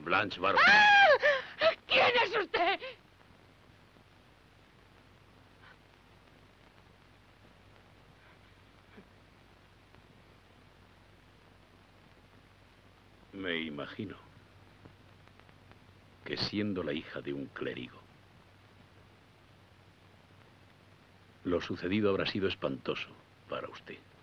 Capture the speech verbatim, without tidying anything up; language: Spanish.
Blanche Barrow. ¡Ah! ¿Quién es usted? Me imagino que siendo la hija de un clérigo, lo sucedido habrá sido espantoso para usted.